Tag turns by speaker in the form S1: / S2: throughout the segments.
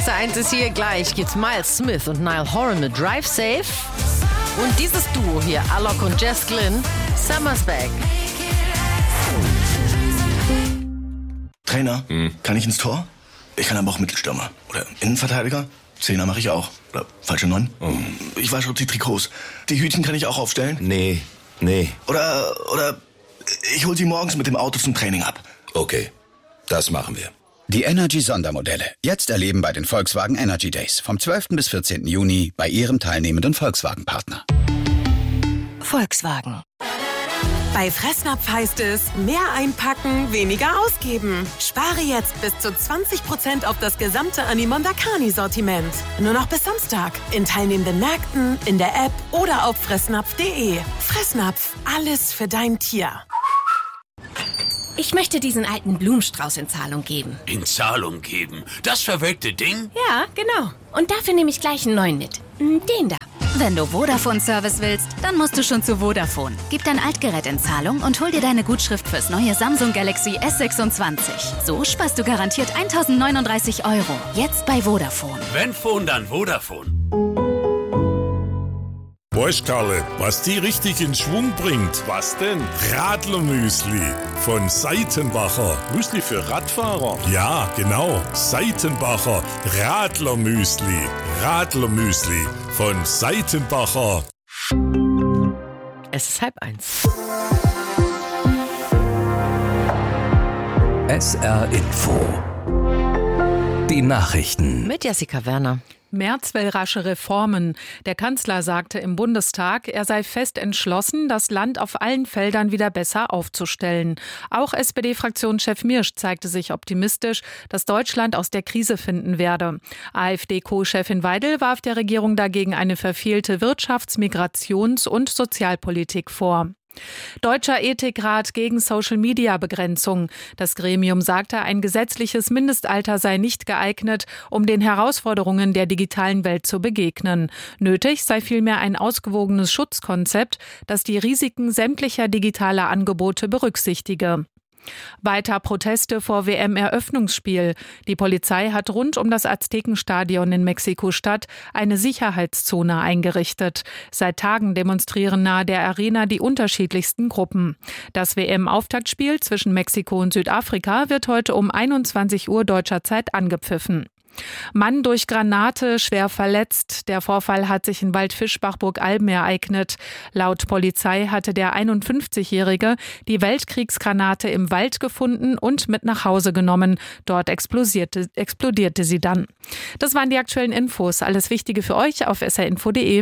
S1: SR1 ist hier. Gleich gibt's Miles Smith und Niall Horan mit Drive Safe. Und dieses Duo hier, Alok und Jess Glynn, Summer's Back.
S2: Trainer, kann ich ins Tor? Ich kann aber auch Mittelstürmer. Oder Innenverteidiger? Zehner mache ich auch. Oder falsche 9? Ich wasche die Trikots. Die Hütchen kann ich auch aufstellen?
S3: Nee.
S2: Oder ich hol sie morgens mit dem Auto zum Training ab.
S3: Okay, das machen wir.
S4: Die Energy-Sondermodelle. Jetzt erleben bei den Volkswagen Energy Days. Vom 12. bis 14. Juni bei Ihrem teilnehmenden Volkswagen-Partner.
S5: Volkswagen.
S6: Bei Fressnapf heißt es, mehr einpacken, weniger ausgeben. Spare jetzt bis zu 20% auf das gesamte Animondakani-Sortiment. Nur noch bis Samstag. In teilnehmenden Märkten, in der App oder auf fressnapf.de. Fressnapf, alles für dein Tier.
S5: Ich möchte diesen alten Blumenstrauß in Zahlung geben.
S7: In Zahlung geben? Das verwelkte Ding?
S5: Ja, genau. Und dafür nehme ich gleich einen neuen mit. Den da.
S8: Wenn du Vodafone-Service willst, dann musst du schon zu Vodafone. Gib dein Altgerät in Zahlung und hol dir deine Gutschrift fürs neue Samsung Galaxy S26. So sparst du garantiert 1.039 €. Jetzt bei Vodafone.
S7: Wenn Phone, dann Vodafone.
S9: Weißt, Karle, was die richtig in Schwung bringt? Was denn? Radlermüsli von Seitenbacher. Müsli für Radfahrer? Ja, genau. Seitenbacher Radlermüsli. Radlermüsli von Seitenbacher.
S1: Es ist 12:30.
S10: SR Info. Die Nachrichten.
S1: Mit Jessica Werner.
S11: Merz will rasche Reformen. Der Kanzler sagte im Bundestag, er sei fest entschlossen, das Land auf allen Feldern wieder besser aufzustellen. Auch SPD-Fraktionschef Mirsch zeigte sich optimistisch, dass Deutschland aus der Krise finden werde. AfD-Co-Chefin Weidel warf der Regierung dagegen eine verfehlte Wirtschafts-, Migrations- und Sozialpolitik vor. Deutscher Ethikrat gegen Social-Media-Begrenzung. Das Gremium sagte, ein gesetzliches Mindestalter sei nicht geeignet, um den Herausforderungen der digitalen Welt zu begegnen. Nötig sei vielmehr ein ausgewogenes Schutzkonzept, das die Risiken sämtlicher digitaler Angebote berücksichtige. Weiter Proteste vor WM-Eröffnungsspiel. Die Polizei hat rund um das Aztekenstadion in Mexiko-Stadt eine Sicherheitszone eingerichtet. Seit Tagen demonstrieren nahe der Arena die unterschiedlichsten Gruppen. Das WM-Auftaktspiel zwischen Mexiko und Südafrika wird heute um 21 Uhr deutscher Zeit angepfiffen. Mann durch Granate, schwer verletzt. Der Vorfall hat sich in Waldfischbach-Burgalben ereignet. Laut Polizei hatte der 51-Jährige die Weltkriegsgranate im Wald gefunden und mit nach Hause genommen. Dort explodierte sie dann. Das waren die aktuellen Infos. Alles Wichtige für euch auf srinfo.de.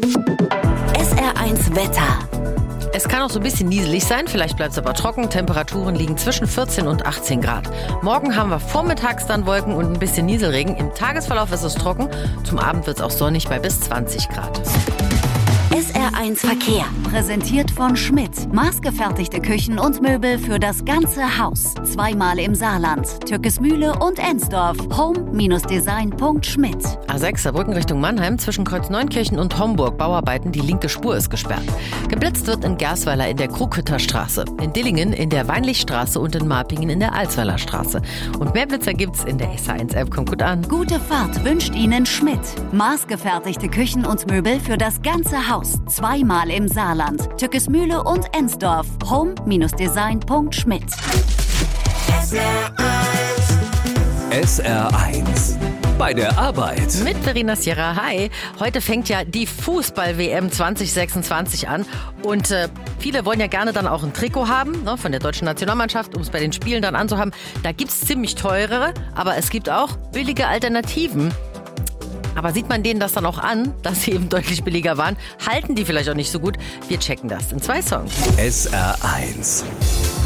S5: SR1 Wetter.
S1: Es kann auch so ein bisschen nieselig sein, vielleicht bleibt es aber trocken. Temperaturen liegen zwischen 14 und 18 Grad. Morgen haben wir vormittags dann Wolken und ein bisschen Nieselregen. Im Tagesverlauf ist es trocken. Zum Abend wird es auch sonnig bei bis 20 Grad.
S8: SR1 Verkehr. Präsentiert von Schmidt. Maßgefertigte Küchen und Möbel für das ganze Haus. Zweimal im Saarland. Türkesmühle und Ensdorf. Home-design.schmidt.
S1: A6 Saarbrücken Richtung Mannheim zwischen Kreuz Neunkirchen und Homburg. Bauarbeiten, die linke Spur ist gesperrt. Geblitzt wird in Gersweiler in der Krughütter Straße, in Dillingen in der Weinlichstraße und in Marpingen in der Alsweiler Straße. Und mehr Blitzer gibt's in der SR1-App. Kommt gut an.
S8: Gute Fahrt wünscht Ihnen Schmidt. Maßgefertigte Küchen und Möbel für das ganze Haus. Zweimal im Saarland. Türkesmühle und Ensdorf. Home-design.schmidt.
S10: SR1. Bei der Arbeit.
S1: Mit Verena Sierra. Hi. Heute fängt ja die Fußball-WM 2026 an. Und viele wollen ja gerne dann auch ein Trikot haben, ne, von der deutschen Nationalmannschaft, um es bei den Spielen dann anzuhaben. Da gibt es ziemlich teurere, aber es gibt auch billige Alternativen. Aber sieht man denen das dann auch an, dass sie eben deutlich billiger waren? Halten die vielleicht auch nicht so gut? Wir checken das in 2 Songs.
S10: SR1.